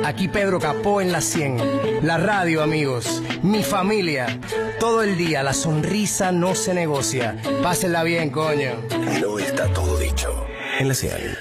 Aquí Pedro Capó en la 100. La radio, amigos. Mi familia. Todo el día la sonrisa no se negocia. Pásenla bien, coño. No está todo dicho. En la 100.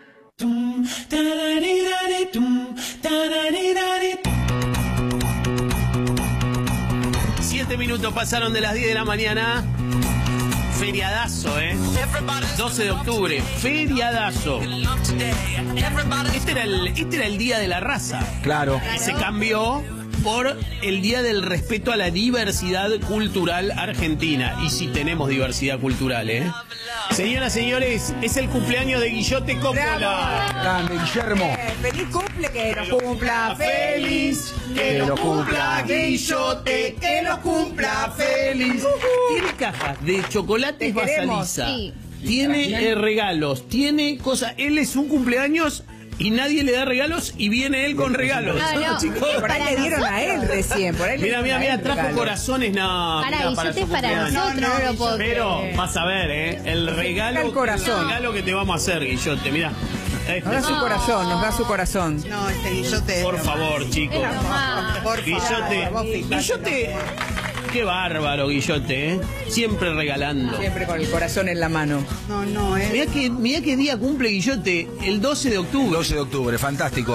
7 minutos pasaron de las 10 de la mañana. Feriadazo, 12 de octubre, feriadazo. Este era el día de la raza. Claro. Y se cambió por el día del respeto a la diversidad cultural argentina. Y sí tenemos diversidad cultural, Señoras, señores, es el cumpleaños de Guillote Coppola. Grande, Guillermo. Feliz cumple, que lo cumpla feliz. Que lo cumpla Guillote, que lo cumpla feliz. Tiene cajas de chocolates Te queremos, Basaliza. sí. Tiene regalos, tiene cosas. Él es un cumpleaños y nadie le da regalos y viene él con regalos. No, chicos. Por ahí le dieron a él recién. Por ahí le Mira, dieron a él trajo regalos. corazones, no. Para mira, Guillote su es para cumpleaños. nosotros, no lo puedo Pero creer. vas a ver, el regalo, el corazón. que te vamos a hacer, Guillote, mira. Nos da su corazón, nos da su corazón. No, este Guillote. Por favor, chicos. Por Guillote, favor, vos fijate. Guillote, qué bárbaro, Guillote, Siempre regalando. Siempre con el corazón en la mano. No, Mirá qué día cumple Guillote, el 12 de octubre. 12 de octubre, fantástico.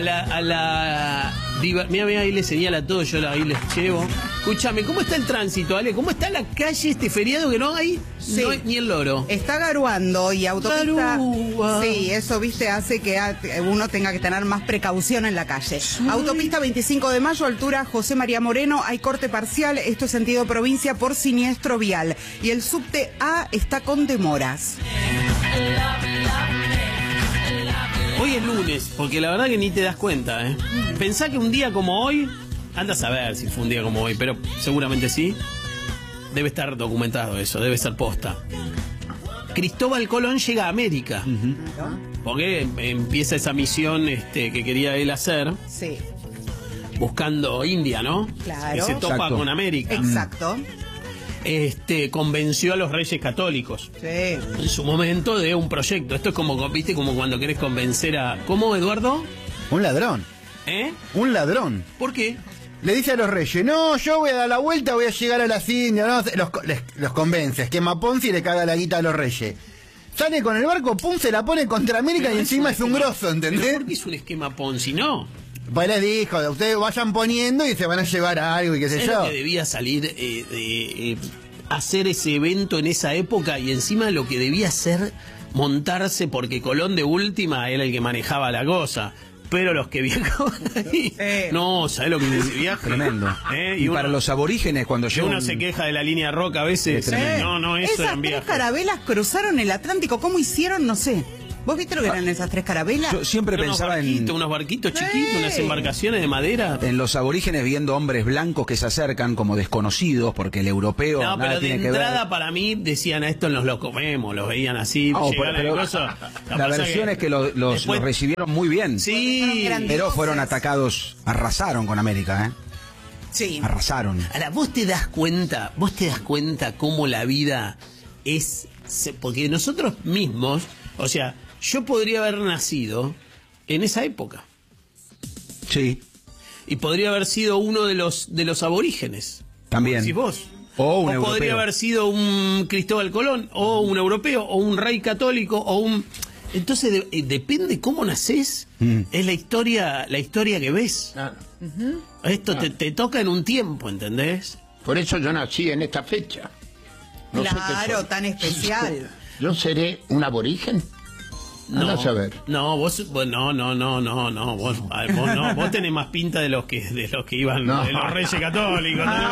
Mira, ahí le señala todo, yo ahí les llevo. Escúchame, ¿cómo está el tránsito, Ale? ¿Cómo está la calle este feriado que no hay? Sí. No hay ni el loro. Está garuando y autopista. Garúa. Sí, eso, viste, hace que uno tenga que tener más precaución en la calle. Autopista 25 de mayo, altura José María Moreno, hay corte parcial, esto es sentido provincia por siniestro vial. Y el subte A está con demoras. Hoy es lunes, porque la verdad que ni te das cuenta, Pensá que un día como hoy, anda a saber si fue un día como hoy, pero seguramente sí. Debe estar documentado eso, debe ser posta. Cristóbal Colón llega a América, porque empieza esa misión que quería él hacer, Sí, buscando India, ¿no? Claro. Que se topa Exacto. con América. exacto. Convenció a los reyes católicos Sí. en su momento de un proyecto. Esto es como, ¿viste? Como cuando querés convencer a... ¿Cómo, Eduardo? Un ladrón. Un ladrón. ¿Por qué? Le dice a los reyes, no, yo voy a dar la vuelta, voy a llegar a las Indias. No, los convence, esquema Ponzi y le caga la guita a los reyes. Sale con el barco, pum, se la pone contra América Pero y encima es un grosso, ¿Pero ¿entendés? por qué es un esquema Ponzi? No. Pues les dijo, ustedes vayan poniendo y se van a llevar a algo y qué sé ¿Sabes yo. lo que debía salir hacer ese evento en esa época? Y encima lo que debía hacer montarse, porque Colón de última era el que manejaba la cosa. Pero los que viajaban ahí, no, ¿sabes lo que es ese viaje? Tremendo. Y para los aborígenes, cuando que llega uno se queja de la línea roca a veces. Es tremendo. No, eso Esas eran tres viajes. carabelas cruzaron el Atlántico. ¿Cómo hicieron? No sé. ¿Vos viste lo que eran esas tres carabelas? Yo siempre pensaba Unos barquitos chiquitos, unas embarcaciones de madera. en los aborígenes viendo hombres blancos que se acercan como desconocidos, porque el europeo No, nada pero de tiene que entrada ver. para mí decían, a estos nos los comemos, los veían así. No, llegan pero al coso. la versión es que los después- recibieron muy bien. Sí, Pero fueron atacados, arrasaron con América, Sí. Arrasaron. Ahora, vos te das cuenta cómo la vida es, porque nosotros mismos, o sea, yo podría haber nacido en esa época Sí, y podría haber sido uno de los aborígenes. también. Si vos. O un podría europeo. haber sido un Cristóbal Colón, o un europeo, o un rey católico, o un... Entonces depende cómo nacés, es la historia que ves. Esto te toca en un tiempo, ¿entendés? Por eso yo nací en esta fecha. No sé qué Claro, soy. tan especial. ¿Yo seré un aborigen? Anda a saber. No, vos no, vos no, vos tenés más pinta de los que iban No. de los reyes católicos.